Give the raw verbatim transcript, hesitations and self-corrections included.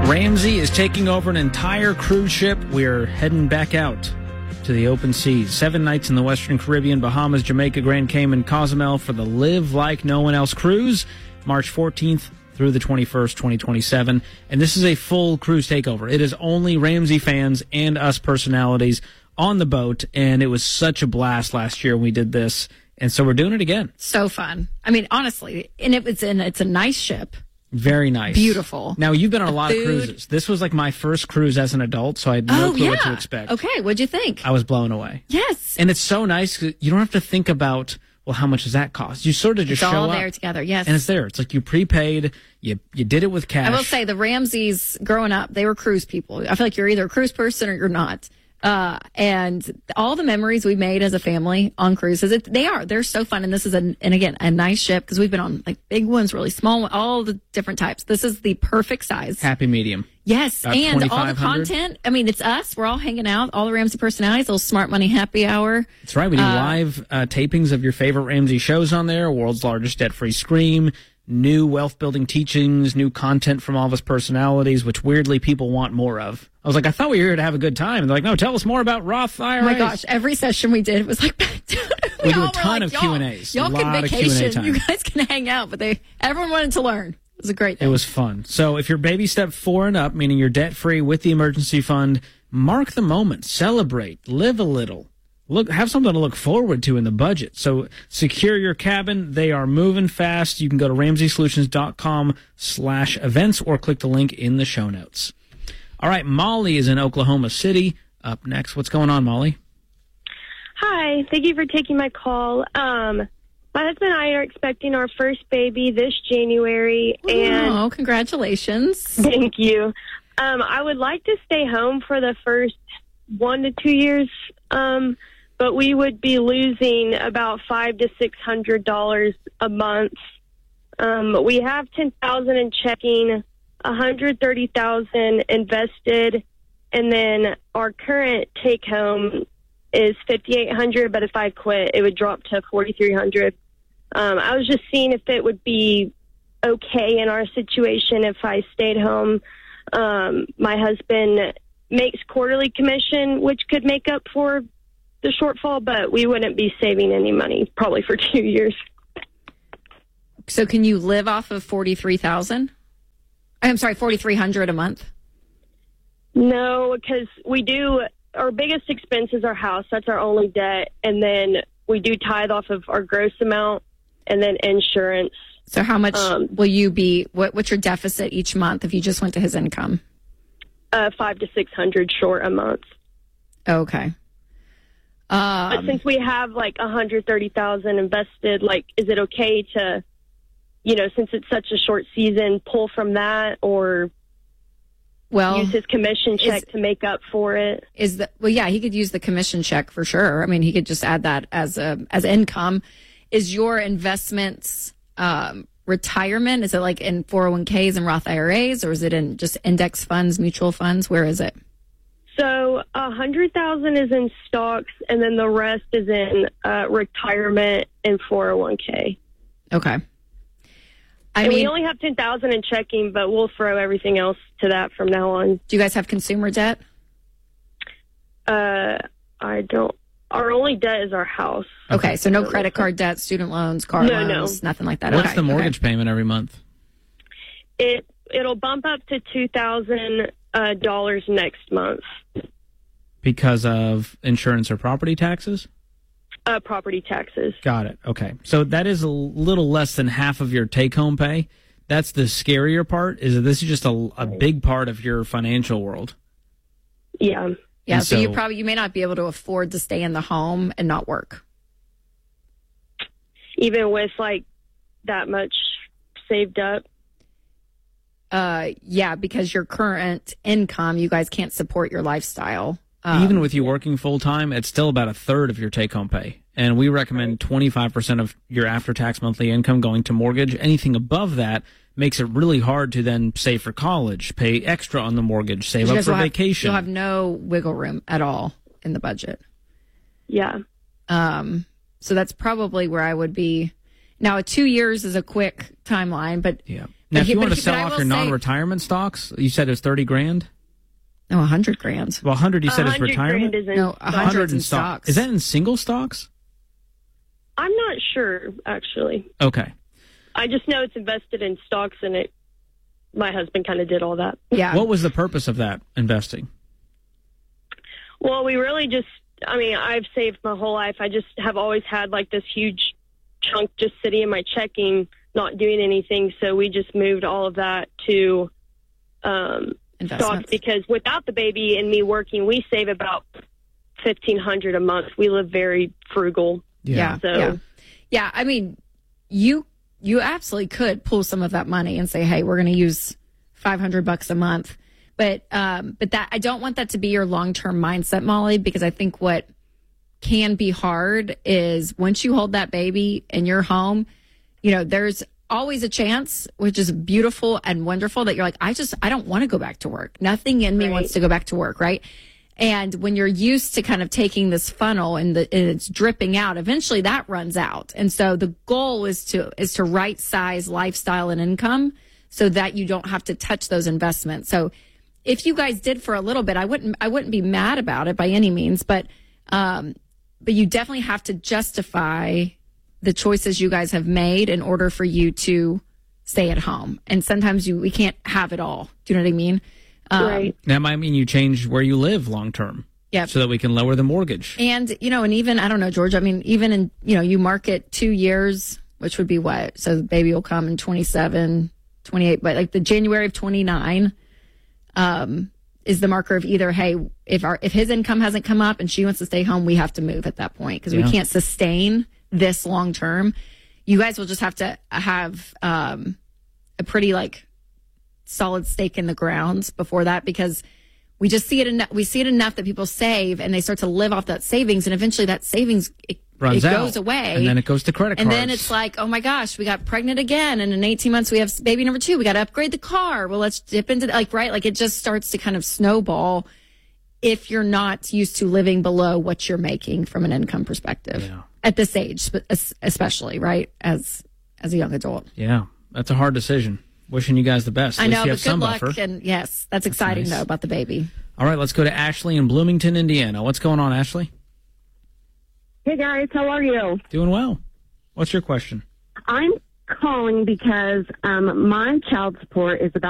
Ramsey is taking over an entire cruise ship. We're heading back out to the open seas. Seven nights in the Western Caribbean, Bahamas, Jamaica, Grand Cayman, Cozumel for the Live Like No One Else cruise, March fourteenth through the twenty-first, twenty twenty-seven. And this is a full cruise takeover. It is only Ramsey fans and us personalities on the boat, and it was such a blast last year when we did this. And so we're doing it again. So fun. I mean, honestly, and it was in, it's a nice ship. Very nice. Beautiful. Now, you've been on a lot food. of cruises. This was like my first cruise as an adult, so I had no oh, clue yeah. what to expect. Okay, what'd you think? I was blown away. Yes. And it's so nice 'cause you don't have to think about, well, how much does that cost? You sort of just it's show all up. there together, yes. And it's there. It's like you prepaid, you you did it with cash. I will say the Ramseys, growing up, they were cruise people. I feel like you're either a cruise person or you're not. Uh, and all the memories we made as a family on cruises, it, they are, they're so fun. And this is, a, and again, a nice ship because we've been on like big ones, really small ones, all the different types. This is the perfect size. Happy medium. Yes. About And all the twenty-five hundred. content. I mean, it's us. We're all hanging out, all the Ramsey personalities, little Smart Money happy hour. That's right. We do Uh, live uh, tapings of your favorite Ramsey shows on there. World's largest debt-free scream, new wealth-building teachings, new content from all of us personalities, which weirdly people want more of. I was like, I thought we were here to have a good time. And they're like, no, tell us more about Roth I R As. Oh my gosh, every session we did was like, we, We do a all were ton like, of Q and A's. Y'all, A y'all lot can of Q and A vacation. time. You guys can hang out, but they everyone wanted to learn. It was a great thing. It was fun. So if you're baby step four and up, meaning you're debt-free with the emergency fund, mark the moment, celebrate, live a little. Look, have something to look forward to in the budget. So secure your cabin. They are moving fast. You can go to ramsey solutions dot com slash events or click the link in the show notes. All right, Molly is in Oklahoma City. Up next, what's going on, Molly? Hi, thank you for taking my call. Um, my husband and I are expecting our first baby this January, and oh, congratulations! thank you. Um, I would like to stay home for the first one to two years, um, but we would be losing about five to six hundred dollars a month. Um, we have ten thousand in checking, one hundred thirty thousand invested, and then our current take home is fifty-eight hundred. But if I quit, it would drop to forty-three hundred. Um, I was just seeing if it would be okay in our situation if I stayed home. Um, my husband makes quarterly commission, which could make up for the shortfall, but we wouldn't be saving any money probably for two years. So, can you live off of forty-three thousand? I'm sorry, forty-three hundred a month. No, because we do. Our biggest expense is our house. That's our only debt, and then we do tithe off of our gross amount, and then insurance. So, how much Um, will you be? What, what's your deficit each month if you just went to his income? Uh, five to six hundred short a month. Okay. But Um, since we have like one hundred thirty thousand invested, like, is it okay to, you know, since it's such a short season, pull from that or well, use his commission check is- to make up for it? is the well, yeah, he could use the commission check for sure. I mean, he could just add that as a as income. Is your investments um, retirement? Is it like in four oh one k's and Roth I R As, or is it in just index funds, mutual funds? Where is it? So a hundred thousand is in stocks, and then the rest is in uh, retirement and four oh one k. Okay. I and mean, we only have ten thousand in checking, but we'll throw everything else to that from now on. do you guys have consumer debt? Uh, I don't. Our only debt is our house. Okay, so no credit card debt, student loans, car No, loans, no. nothing like that. What's Okay, the mortgage okay. payment every month? It it'll bump up to two thousand uh, dollars next month. Because of insurance or property taxes? Uh, property taxes. Got it. Okay. So that is a little less than half of your take-home pay. That's the scarier part, is that this is just a, a big part of your financial world. Yeah. Yeah, And so, you so- probably you may not be able to afford to stay in the home and not work. Even with like that much saved up. Uh, yeah, because your current income, you guys can't support your lifestyle. Um, Even with you working full-time, it's still about a third of your take-home pay. And we recommend twenty-five percent of your after-tax monthly income going to mortgage. Anything above that makes it really hard to then save for college, pay extra on the mortgage, save you up guys for will have- vacation. You'll have no wiggle room at all in the budget. Yeah. Um, so that's probably where I would be. Now, two years is a quick timeline, but Yeah. I Now, if He- you but want to he- sell but I off will your say- non-retirement stocks, you said it was thirty grand? No, a hundred grand. Well, one hundred you said A is hundred retirement? grand is in No, a stocks. hundred in stock. stocks. Is that in single stocks? I'm not sure, actually. Okay. I just know it's invested in stocks, and it. My husband kind of did all that. Yeah. What was the purpose of that investing? Well, we really just, I mean, I've saved my whole life. I just have always had like this huge chunk just sitting in my checking, not doing anything. So we just moved all of that to um, stocks Investments. because without the baby and me working, we save about fifteen hundred dollars a month. We live very frugal. Yeah. So Yeah. Yeah. I mean, you you absolutely could pull some of that money and say, hey, we're going to use five hundred bucks a month. But um, but that I don't want that to be your long term mindset, Molly, because I think what can be hard is once you hold that baby in your home, you know, there's always a chance, which is beautiful and wonderful, that you're like, I just I don't want to go back to work. Nothing in me Right. wants to go back to work, right? And when you're used to kind of taking this funnel and, the, and it's dripping out, eventually that runs out. And so the goal is to is to right size lifestyle and income so that you don't have to touch those investments. So if you guys did for a little bit, I wouldn't I wouldn't be mad about it by any means, but um, but you definitely have to justify the choices you guys have made in order for you to stay at home. And sometimes you we can't have it all. Do you know what I mean? Um, right. That might mean you change where you live long term. Yep. So that we can lower the mortgage. And, you know, and even, I don't know, George, I mean, even in, you know, you market two years, which would be what? So the baby will come in twenty-seven, twenty-eight, but like the January of twenty-nine um, is the marker of either, hey, if our, if his income hasn't come up and she wants to stay home, we have to move at that point because Yeah. we can't sustain this long term. You guys will just have to have um, a pretty like solid stake in the ground before that because we just see it enough. We see it enough that people save and they start to live off that savings, and eventually that savings it, Runs it out. goes away, And then it goes to credit and cards. then it's like, oh my gosh, we got pregnant again, and in eighteen months we have baby number two. We got to upgrade the car. Well, let's dip into like right, like it just starts to kind of snowball if you're not used to living below what you're making from an income perspective Yeah. at this age, but es- especially right as as a young adult. Yeah. That's a hard decision. Wishing you guys the best. At I least know, you but have good some luck. buffer. And yes, that's exciting nice. though about the baby. All right, let's go to Ashley in Bloomington, Indiana. What's going on, Ashley? Hey guys, how are you? Doing well. What's your question? I'm calling because um, my child support is about